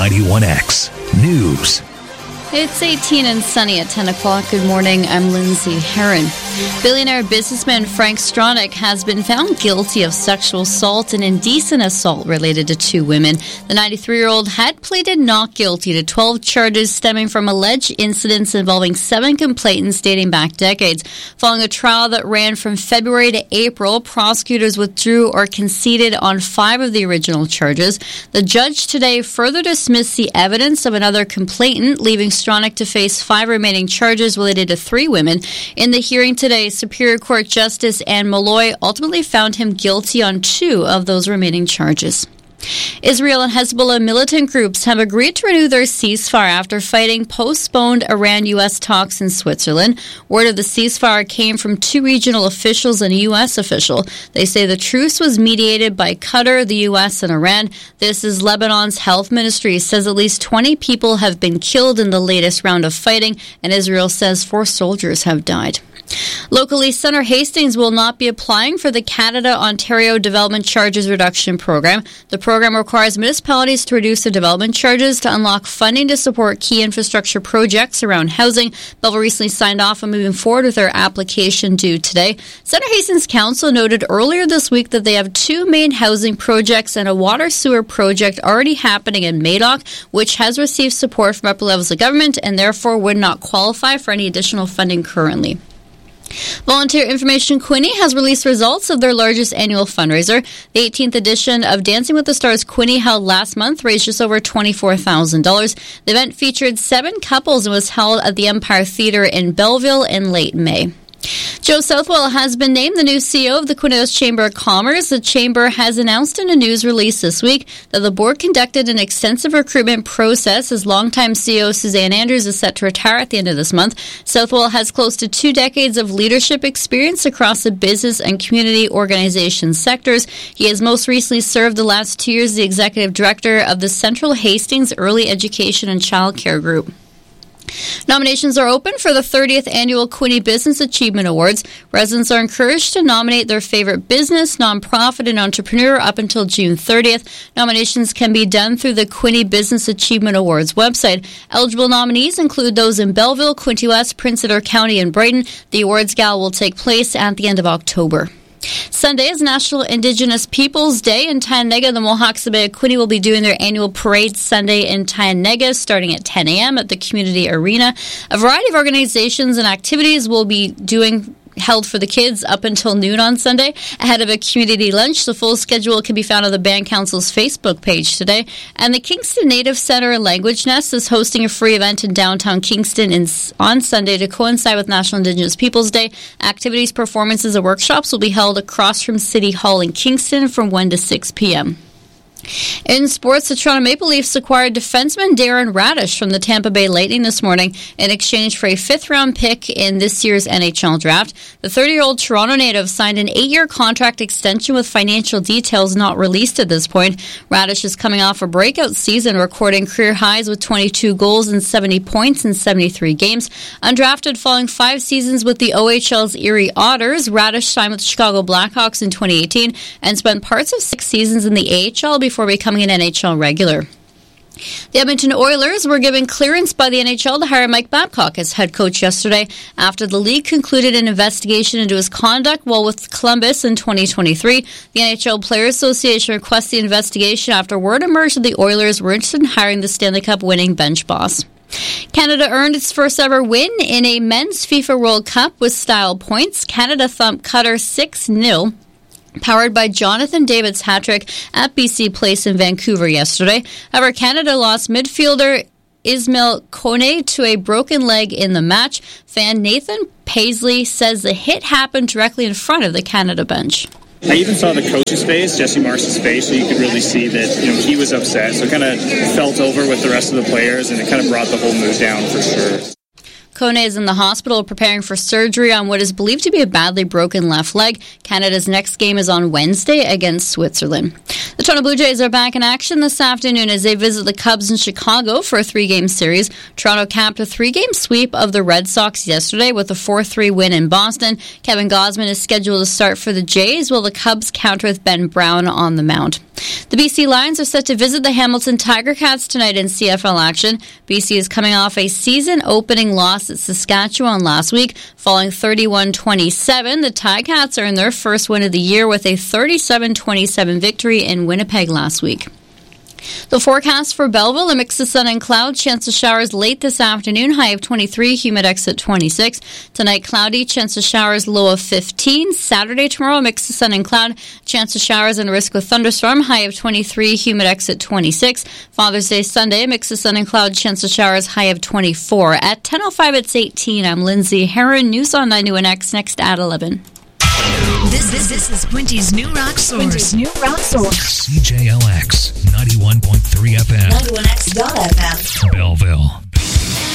91X News. It's 18 and sunny at 10 o'clock. Good morning. I'm Lindsay Herron. Billionaire businessman Frank Stronach has been found guilty of sexual assault and indecent assault related to two women. The 93-year-old had pleaded not guilty to 12 charges stemming from alleged incidents involving 7 complainants dating back decades. Following a trial that ran from February to April, prosecutors withdrew or conceded on 5 of the original charges. The judge today further dismissed the evidence of another complainant, leaving Stronach to face 5 remaining charges related to 3 women. In the hearing today, Superior Court Justice Anne Malloy ultimately found him guilty on 2 of those remaining charges. Israel and Hezbollah militant groups have agreed to renew their ceasefire after fighting postponed Iran-U.S. talks in Switzerland. Word of the ceasefire came from 2 regional officials and a U.S. official. They say the truce was mediated by Qatar, the U.S., and Iran. This is Lebanon's health ministry says at least 20 people have been killed in the latest round of fighting, and Israel says 4 soldiers have died. Locally, Senator Hastings will not be applying for the Canada-Ontario Development Charges Reduction Program. The program requires municipalities to reduce their development charges to unlock funding to support key infrastructure projects around housing. Belleville recently signed off on moving forward with their application due today. Senator Hastings' council noted earlier this week that they have 2 main housing projects and a water sewer project already happening in Madoc, which has received support from upper levels of government and therefore would not qualify for any additional funding currently. Volunteer Information Quinte has released results of their largest annual fundraiser. The 18th edition of Dancing with the Stars Quinte, held last month, raised just over $24,000. The event featured 7 couples and was held at the Empire Theatre in Belleville in late May. Joe Southwell has been named the new CEO of the Quesnel Chamber of Commerce. The Chamber has announced in a news release this week that the board conducted an extensive recruitment process as longtime CEO Suzanne Andrews is set to retire at the end of this month. Southwell has close to 2 decades of leadership experience across the business and community organization sectors. He has most recently served the last 2 years as the executive director of the Central Hastings Early Education and Child Care Group. Nominations are open for the 30th Annual Quinte Business Achievement Awards. Residents are encouraged to nominate their favorite business, nonprofit, and entrepreneur up until June 30th. Nominations can be done through the Quinte Business Achievement Awards website. Eligible nominees include those in Belleville, Quinte West, Prince Edward County, and Brighton. The awards gala will take place at the end of October. Sunday is National Indigenous Peoples Day in Tyendega. The Mohawks of Bay of Quinte will be doing their annual parade Sunday in Tyendega starting at 10 a.m. at the community arena. A variety of organizations and activities will be held for the kids up until noon on Sunday ahead of a community lunch. The full schedule can be found on the Band Council's Facebook page today. And the Kingston Native Center Language Nest is hosting a free event in downtown Kingston on Sunday to coincide with National Indigenous Peoples Day. Activities, performances, and workshops will be held across from City Hall in Kingston from 1 to 6 p.m. In sports, the Toronto Maple Leafs acquired defenseman Darren Radish from the Tampa Bay Lightning this morning in exchange for a 5th-round pick in this year's NHL draft. The 30-year-old Toronto native signed an 8-year contract extension with financial details not released at this point. Radish is coming off a breakout season, recording career highs with 22 goals and 70 points in 73 games. Undrafted following 5 seasons with the OHL's Erie Otters, Radish signed with the Chicago Blackhawks in 2018 and spent parts of 6 seasons in the AHL before becoming an NHL regular. The Edmonton Oilers were given clearance by the NHL to hire Mike Babcock as head coach yesterday after the league concluded an investigation into his conduct while with Columbus in 2023. The NHL Players Association requested the investigation after word emerged that the Oilers were interested in hiring the Stanley Cup winning bench boss. Canada earned its first ever win in a men's FIFA World Cup with style points. Canada thumped Qatar 6-0. Powered by Jonathan David's hat-trick at BC Place in Vancouver yesterday. However, Canada lost midfielder Ismail Kone to a broken leg in the match. Fan Nathan Paisley says the hit happened directly in front of the Canada bench. I even saw the coach's face, Jesse Marsh's face, so you could really see that he was upset. So it kind of felt over with the rest of the players, and it kind of brought the whole mood down for sure. Kone is in the hospital preparing for surgery on what is believed to be a badly broken left leg. Canada's next game is on Wednesday against Switzerland. The Toronto Blue Jays are back in action this afternoon as they visit the Cubs in Chicago for a 3-game series. Toronto capped a 3-game sweep of the Red Sox yesterday with a 4-3 win in Boston. Kevin Gausman is scheduled to start for the Jays while the Cubs counter with Ben Brown on the mound. The BC Lions are set to visit the Hamilton Tiger Cats tonight in CFL action. BC is coming off a season-opening loss at Saskatchewan last week, falling 31-27. The Ticats are in their first win of the year with a 37-27 victory in Winnipeg last week. The forecast for Belleville, a mix of sun and cloud, chance of showers late this afternoon, high of 23, humidex at 26. Tonight, cloudy, chance of showers, low of 15. Saturday, tomorrow, a mix of sun and cloud, chance of showers and a risk of thunderstorm, high of 23, humidex at 26. Father's Day, Sunday, a mix of sun and cloud, chance of showers, high of 24. At 10:05, it's 18. I'm Lindsay Heron. News on 91X next at 11. This is Quinty's New Rock Source. CJLX 91.3 FM. 91X.FM. Belleville.